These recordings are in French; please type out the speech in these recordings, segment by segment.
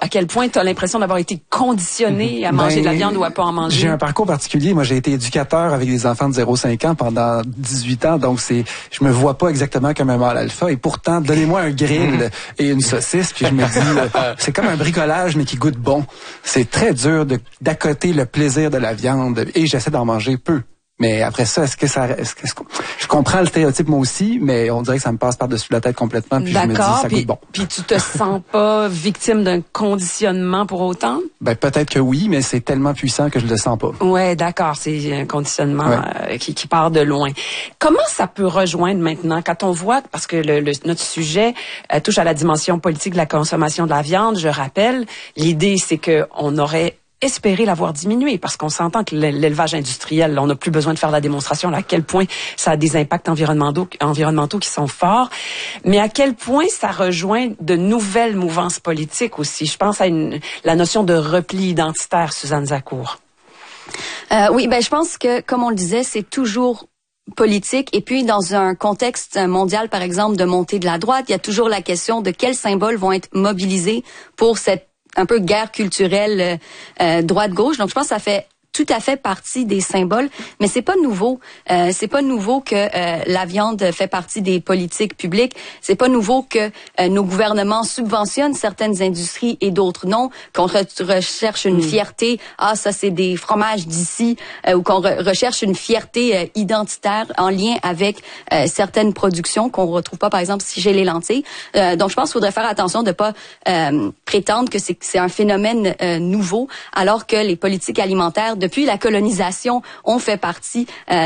à quel point tu as l'impression d'avoir été conditionné à manger de la viande ou à pas en manger? J'ai un parcours particulier. Moi, j'ai été éducateur avec des enfants de 0-5 ans pendant 18 ans. Donc, je me vois pas exactement comme un mâle alpha. Et pourtant, donnez-moi un grill et une saucisse, puis je me dis, c'est comme un bricolage, mais qui goûte bon. C'est très dur d'accoter le plaisir de la viande. Et j'essaie d'en manger peu. Mais après ça, je comprends le stéréotype moi aussi, mais on dirait que ça me passe par-dessus la tête complètement, puis je me dis ça goûte bon. Puis tu te sens pas victime d'un conditionnement pour autant? Ben peut-être que oui, mais c'est tellement puissant que je le sens pas. Ouais, d'accord, c'est un conditionnement qui part de loin. Comment ça peut rejoindre maintenant quand on voit, parce que notre sujet touche à la dimension politique de la consommation de la viande, je rappelle, l'idée c'est que on aurait espérer l'avoir diminué, parce qu'on s'entend que l'élevage industriel, là, on n'a plus besoin de faire la démonstration là, à quel point ça a des impacts environnementaux qui sont forts, mais à quel point ça rejoint de nouvelles mouvances politiques aussi. Je pense à la notion de repli identitaire, Suzanne Zacour. Oui, je pense que, comme on le disait, c'est toujours politique. Et puis, dans un contexte mondial, par exemple, de montée de la droite, il y a toujours la question de quels symboles vont être mobilisés pour cette un peu guerre culturelle droite-gauche. Donc, je pense que ça fait tout à fait partie des symboles, mais c'est pas nouveau. C'est pas nouveau que la viande fait partie des politiques publiques. C'est pas nouveau que nos gouvernements subventionnent certaines industries et d'autres non. Qu'on recherche une fierté. Ah, ça c'est des fromages d'ici, ou qu'on recherche une fierté identitaire en lien avec certaines productions qu'on retrouve pas, par exemple, si j'ai les lentilles. Donc, je pense qu'il faudrait faire attention de pas prétendre que c'est un phénomène nouveau, alors que les politiques alimentaires depuis la colonisation, on fait partie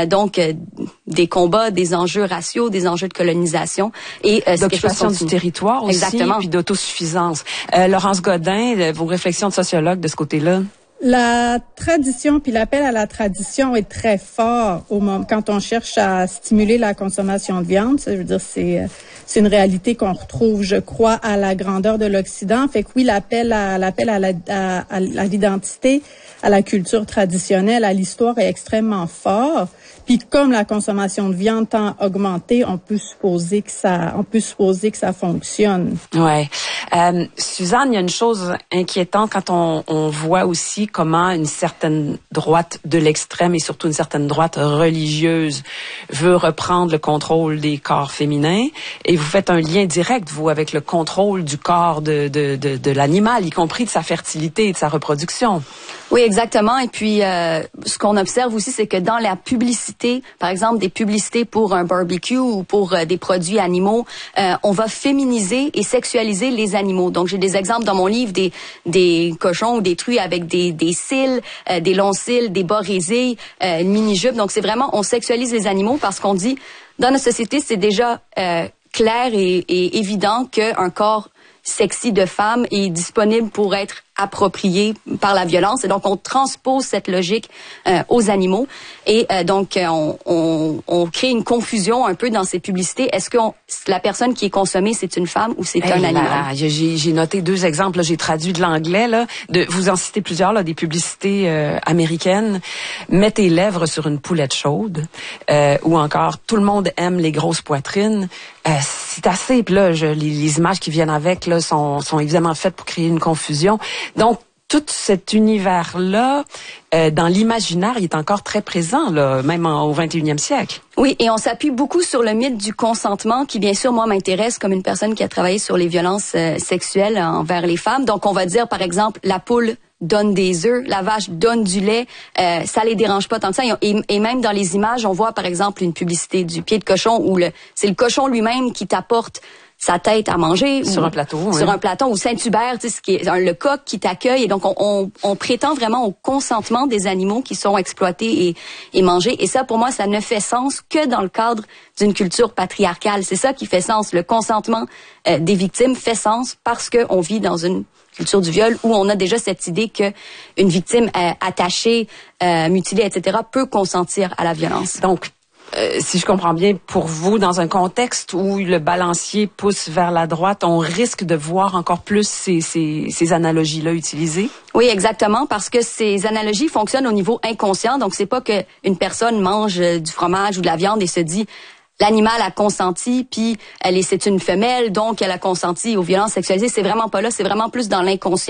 des combats, des enjeux raciaux, des enjeux de colonisation et d'occupation du territoire aussi, exactement, puis d'autosuffisance. Laurence Godin, vos réflexions de sociologue de ce côté-là? La tradition puis l'appel à la tradition est très fort quand on cherche à stimuler la consommation de viande. Ça veut dire c'est une réalité qu'on retrouve, je crois, à la grandeur de l'Occident. Fait que oui, l'appel à l'identité, à la culture traditionnelle, à l'histoire est extrêmement fort. Puis comme la consommation de viande tend à augmenter, on peut supposer que ça fonctionne. Ouais. Suzanne, il y a une chose inquiétante quand on voit aussi comment une certaine droite de l'extrême et surtout une certaine droite religieuse veut reprendre le contrôle des corps féminins, et vous faites un lien direct, vous, avec le contrôle du corps de l'animal, y compris de sa fertilité et de sa reproduction. Oui, exactement. Et puis, ce qu'on observe aussi, c'est que dans la publicité, par exemple, des publicités pour un barbecue ou pour des produits animaux, on va féminiser et sexualiser les animaux. Donc, j'ai des exemples dans mon livre des cochons ou des truies avec des cils, des longs cils, des bas résés, une mini-jupe. Donc, c'est vraiment, on sexualise les animaux parce qu'on dit, dans notre société, c'est déjà clair et évident qu'un corps sexy de femme est disponible pour être approprié par la violence, et donc on transpose cette logique aux animaux, et donc on crée une confusion un peu dans ces publicités. Est-ce que la personne qui est consommée, c'est une femme ou c'est un animal? J'ai noté 2 exemples, là, j'ai traduit de l'anglais, là, vous en citez plusieurs, là, des publicités américaines. Mets tes lèvres sur une poulette chaude, ou encore tout le monde aime les grosses poitrines. C'est assez, puis là, les images qui viennent avec là sont évidemment faites pour créer une confusion. Donc, tout cet univers-là, dans l'imaginaire, il est encore très présent, là, même au 21e siècle. Oui, et on s'appuie beaucoup sur le mythe du consentement, qui bien sûr, moi, m'intéresse comme une personne qui a travaillé sur les violences sexuelles envers les femmes. Donc, on va dire, par exemple, la poule donne des œufs, la vache donne du lait, ça les dérange pas tant que ça. Et même dans les images, on voit, par exemple, une publicité du pied de cochon où c'est le cochon lui-même qui t'apporte sa tête à manger sur un plateau, sur un plateau, ou Saint-Hubert, tu sais, ce qui est le coq qui t'accueille. Et donc on prétend vraiment au consentement des animaux qui sont exploités et mangés. Et ça, pour moi, ça ne fait sens que dans le cadre d'une culture patriarcale. C'est ça qui fait sens. Le consentement des victimes fait sens parce que on vit dans une culture du viol où on a déjà cette idée que une victime attachée, mutilée, etc., peut consentir à la violence. Donc, si je comprends bien, pour vous, dans un contexte où le balancier pousse vers la droite, on risque de voir encore plus ces analogies-là utilisées? Oui, exactement, parce que ces analogies fonctionnent au niveau inconscient. Donc, c'est pas que une personne mange du fromage ou de la viande et se dit l'animal a consenti, puis c'est une femelle, donc elle a consenti aux violences sexualisées. C'est vraiment pas là, c'est vraiment plus dans l'inconscient.